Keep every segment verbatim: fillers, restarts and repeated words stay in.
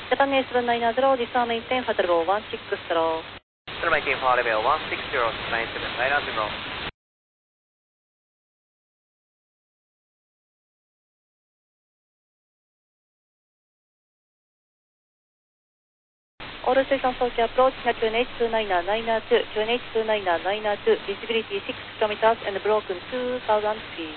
Japan Air seven nine zero, disarm maintain flight level one six zero. Disarm maintain flight level one six zero, nine seven nine zero. All stations Tokyo approach, Q N H two nine nine two, Q N H two nine nine two, visibility six kilometers and broken two thousand feet.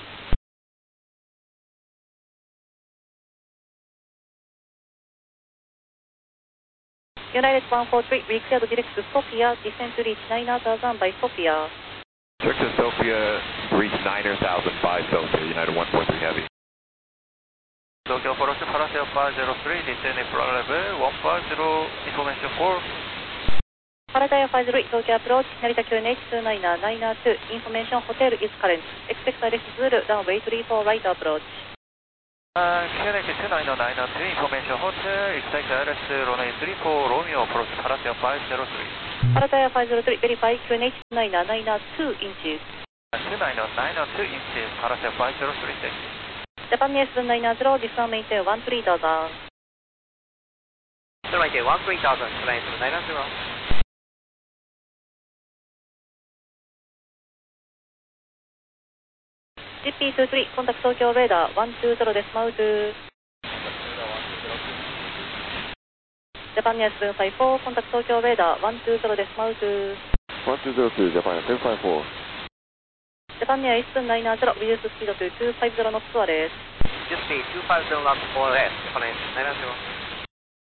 United one four three, we cleared direct to Sofia, descent to reach nine thousand by Sofia. Direct to Sofia, reach nine thousand by Sofia, United one four three Heavy. Tokyo approach, Paracel five zero three, descend flight level one five zero, information four. Paracel five zero three, Tokyo approach, Narita Q N H two nine nine two, information hotel is current. Expect direct zero, runway three four right approach. Uh, Q N H two nine nine two, information hotel, expect direct runway three four, Romeo approach, Paracel five zero three. Paracel five zero three, verify Q N H two nine nine two inches. two nine nine two inches, Paracel five zero three, thank you. Japan Air seven nine zero, disarm maintain one three thousand. Disarm maintain one three thousand, Japan seven nine zero. G P two three, contact Tokyo radar one two zero decimal two. Japan Air seven five four, contact Tokyo radar one two zero decimal two. one two zero two, Japan Air seven five four. Japan Air seven nine zero, reduce speed to two five zero knots to arrest. Reduce speed two five zero knots to arrest, Japan Air seven nine zero.